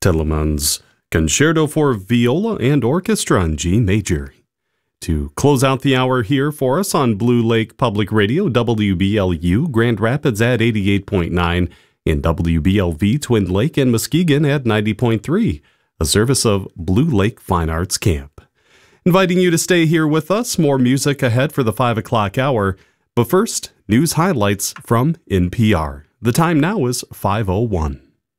Telemann's Concerto for Viola and Orchestra in G major. To close out the hour here for us on Blue Lake Public Radio, WBLU, Grand Rapids at 88.9, and WBLV, Twin Lake and Muskegon at 90.3, a service of Blue Lake Fine Arts Camp. Inviting you to stay here with us, more music ahead for the 5 o'clock hour, but first, news highlights from NPR. The time now is 5:01.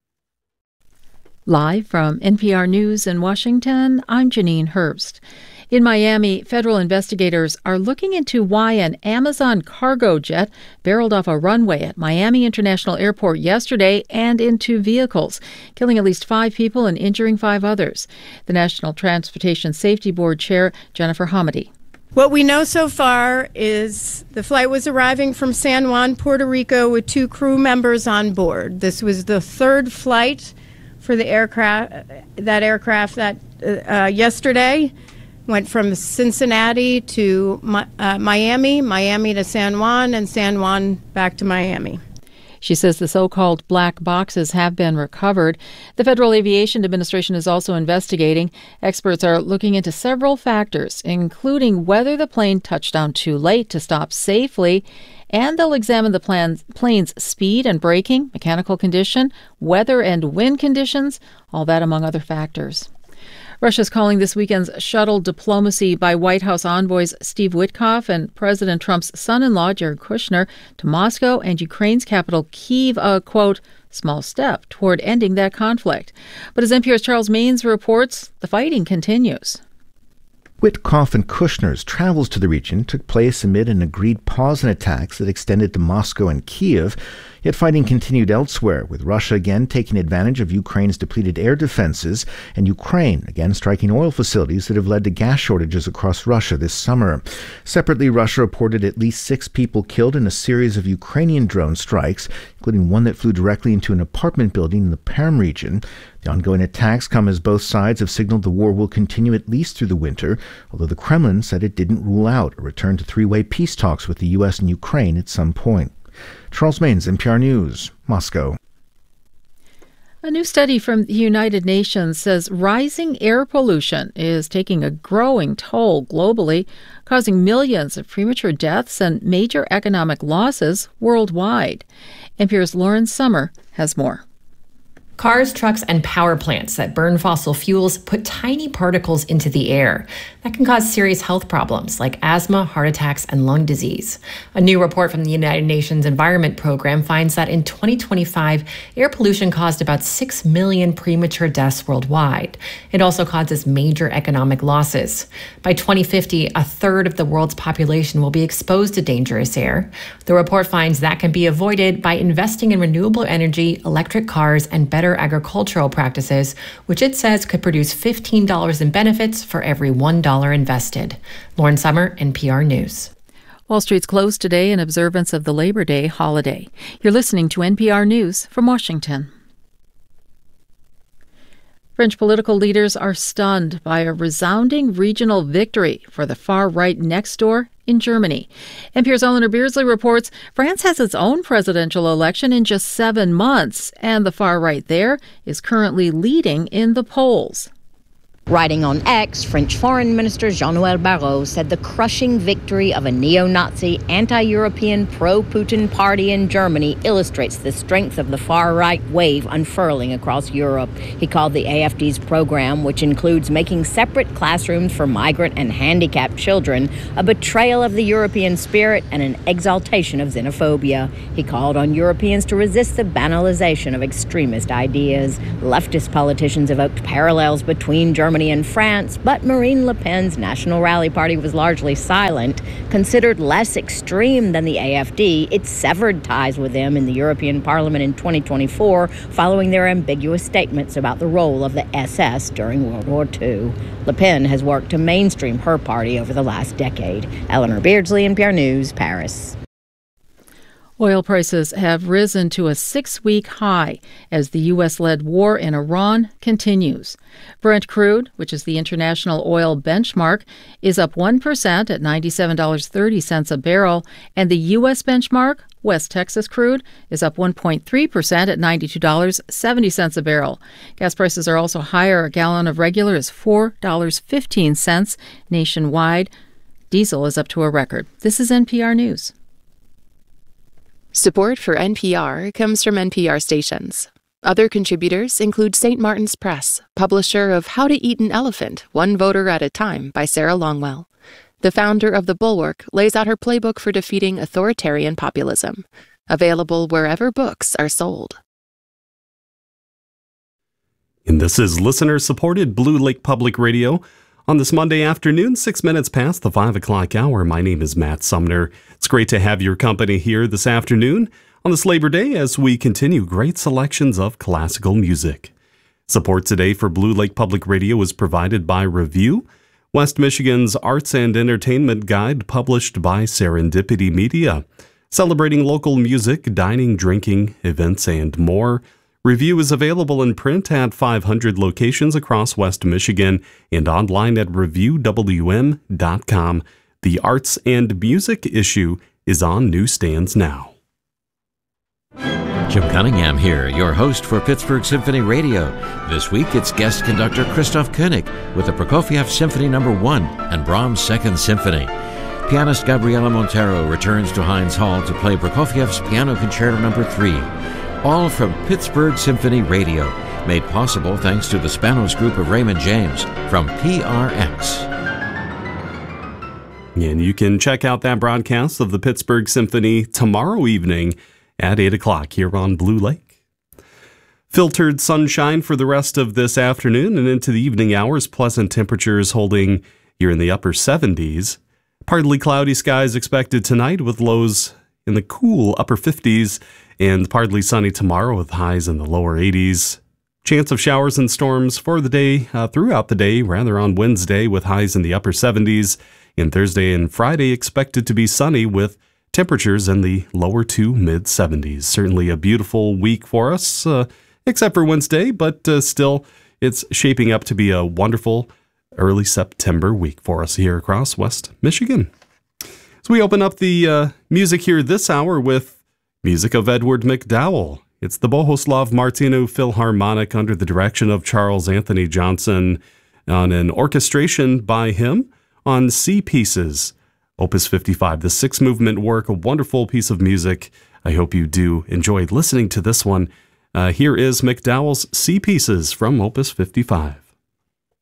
Live from NPR News in Washington, I'm Janine Herbst. In Miami, federal investigators are looking into why an Amazon cargo jet barreled off a runway at Miami International Airport yesterday and into vehicles, killing at least 5 people and injuring 5 others. The National Transportation Safety Board Chair, Jennifer Hamady. What we know so far is the flight was arriving from San Juan, Puerto Rico, with 2 crew members on board. This was the 3rd flight for the aircraft that yesterday went from Cincinnati to Miami to San Juan, and San Juan back to Miami. She says the so-called black boxes have been recovered. The Federal Aviation Administration is also investigating. Experts are looking into several factors, including whether the plane touched down too late to stop safely, and they'll examine the plane's speed and braking, mechanical condition, weather and wind conditions, all that among other factors. Russia's calling this weekend's shuttle diplomacy by White House envoys Steve Witkoff and President Trump's son-in-law, Jared Kushner, to Moscow and Ukraine's capital, Kyiv, a, quote, small step toward ending that conflict. But as NPR's Charles Maynes reports, the fighting continues. Witkoff and Kushner's travels to the region took place amid an agreed pause in attacks that extended to Moscow and Kyiv, yet fighting continued elsewhere, with Russia again taking advantage of Ukraine's depleted air defenses and Ukraine again striking oil facilities that have led to gas shortages across Russia this summer. Separately, Russia reported at least 6 people killed in a series of Ukrainian drone strikes, including one that flew directly into an apartment building in the Perm region. The ongoing attacks come as both sides have signaled the war will continue at least through the winter, although the Kremlin said it didn't rule out a return to 3-way peace talks with the U.S. and Ukraine at some point. Charles Maynes, NPR News, Moscow. A new study from the United Nations says rising air pollution is taking a growing toll globally, causing millions of premature deaths and major economic losses worldwide. NPR's Lauren Sommer has more. Cars, trucks, and power plants that burn fossil fuels put tiny particles into the air that can cause serious health problems like asthma, heart attacks, and lung disease. A new report from the United Nations Environment Program finds that in 2025, air pollution caused about 6 million premature deaths worldwide. It also causes major economic losses. By 2050, a third of the world's population will be exposed to dangerous air. The report finds that can be avoided by investing in renewable energy, electric cars, and better agricultural practices, which it says could produce $15 in benefits for every $1 invested. Lauren Sommer, NPR News. Wall Street's closed today in observance of the Labor Day holiday. You're listening to NPR News from Washington. French political leaders are stunned by a resounding regional victory for the far right next door in Germany. NPR's Eleanor Beardsley reports France has its own presidential election in just 7 months, and the far right there is currently leading in the polls. Writing on X, French Foreign Minister Jean-Noël Barrot said the crushing victory of a neo-Nazi, anti-European, pro-Putin party in Germany illustrates the strength of the far-right wave unfurling across Europe. He called the AfD's program, which includes making separate classrooms for migrant and handicapped children, a betrayal of the European spirit and an exaltation of xenophobia. He called on Europeans to resist the banalization of extremist ideas. Leftist politicians evoked parallels between Germany and France, but Marine Le Pen's National Rally Party was largely silent. Considered less extreme than the AfD, it severed ties with them in the European Parliament in 2024 following their ambiguous statements about the role of the SS during World War II. Le Pen has worked to mainstream her party over the last decade. Eleanor Beardsley, NPR News, Paris. Oil prices have risen to a 6-week high as the U.S.-led war in Iran continues. Brent crude, which is the international oil benchmark, is up 1% at $97.30 a barrel, and the U.S. benchmark West Texas crude is up 1.3% at $92.70 a barrel. Gas prices are also higher. A gallon of regular is $4.15 nationwide. Diesel is up to a record. This is NPR News. Support for NPR comes from NPR stations. Other contributors include St. Martin's Press, publisher of How to Eat an Elephant, One Voter at a Time by Sarah Longwell. The founder of The Bulwark lays out her playbook for defeating authoritarian populism. Available wherever books are sold. And this is listener-supported Blue Lake Public Radio. On this Monday afternoon, 6 minutes past the 5 o'clock hour, my name is Matt Sumner. It's great to have your company here this afternoon on this Labor Day as we continue great selections of classical music. Support today for Blue Lake Public Radio is provided by Review, West Michigan's arts and entertainment guide published by Serendipity Media. Celebrating local music, dining, drinking, events, and more. Review is available in print at 500 locations across West Michigan and online at reviewwm.com. The arts and music issue is on newsstands now. Jim Cunningham here, your host for Pittsburgh Symphony Radio. This week it's guest conductor Christoph Koenig with the Prokofiev Symphony No. 1 and Brahms' Second Symphony. Pianist Gabriela Montero returns to Heinz Hall to play Prokofiev's Piano Concerto No. 3. All from Pittsburgh Symphony Radio, made possible thanks to the Spanos Group of Raymond James from PRX. And you can check out that broadcast of the Pittsburgh Symphony tomorrow evening at 8 o'clock here on Blue Lake. Filtered sunshine for the rest of this afternoon and into the evening hours. Pleasant temperatures holding here in the upper 70s. Partly cloudy skies expected tonight with lows in the cool upper 50s. And partly sunny tomorrow with highs in the lower 80s. Chance of showers and storms for the day, throughout the day, rather on Wednesday with highs in the upper 70s. And Thursday and Friday expected to be sunny with temperatures in the lower to mid-70s. Certainly a beautiful week for us, except for Wednesday, but still it's shaping up to be a wonderful early September week for us here across West Michigan. So we open up the music here this hour with music of Edward McDowell. It's the Bohuslav Martinu Philharmonic under the direction of Charles Anthony Johnson on an orchestration by him on C pieces. Opus 55, the six-movement work, a wonderful piece of music. I hope you do enjoy listening to this one. Here is McDowell's C pieces from Opus 55.